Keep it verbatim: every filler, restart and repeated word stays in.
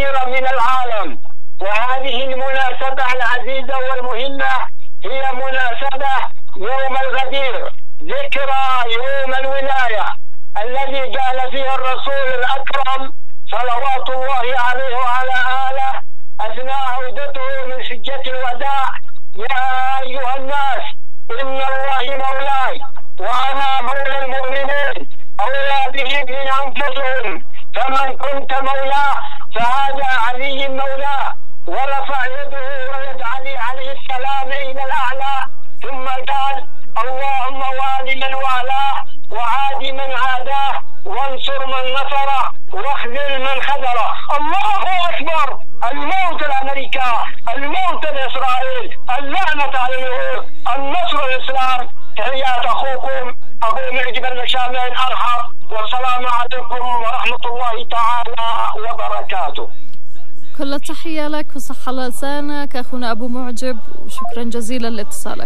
كثيرة من العالم. وهذه المناسبة العزيزة والمهمة هي مناسبة يوم الغدير، ذكرى يوم الولاية الذي قال فيه الرسول الأكرم صلوات الله عليه وعلى آله أثناء عودته من حجة الوداع: يا أيها الناس إن الله مولاي وأنا مولى المؤمنين، أولى بهم من أنفسهم، فمن كنت مولاه فهذا علي مولاه. ورفع يده ويد علي عليه السلام إلى الأعلى، ثم قال: اللهم وال من والاه وعاد من عاداه وانصر من نصره واخذل من خذله. الله أكبر! الموت لأمريكا، الموت لإسرائيل، اللعنة على اليهود، النصر للإسلام. تحيات أخوكم أبو معجب المشامين أرحب، والسلام عليكم ورحمة الله تعالى وبركاته. كل التحية لك وصحة لسانك أخونا أبو معجب، وشكرا جزيلا لاتصالك.